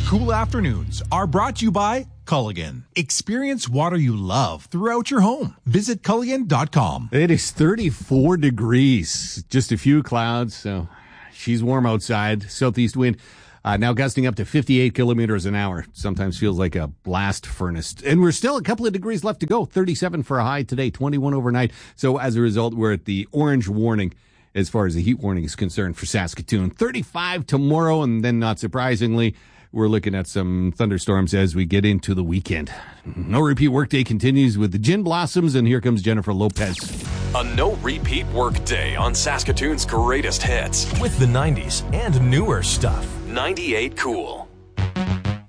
cool afternoons are brought to you by Culligan. Experience water you love throughout your home. Visit Culligan.com. It is 34 degrees. Just a few clouds, so she's warm outside. Southeast wind now gusting up to 58 kilometers an hour. Sometimes feels like a blast furnace. And we're still a couple of degrees left to go. 37 for a high today, 21 overnight. So as a result, we're at the orange warning as far as the heat warning is concerned for Saskatoon. 35 tomorrow, and then not surprisingly, we're looking at some thunderstorms as we get into the weekend. No repeat workday continues with the Gin Blossoms, and here comes Jennifer Lopez. A no repeat workday on Saskatoon's greatest hits with the 90s and newer stuff. 98 Cool.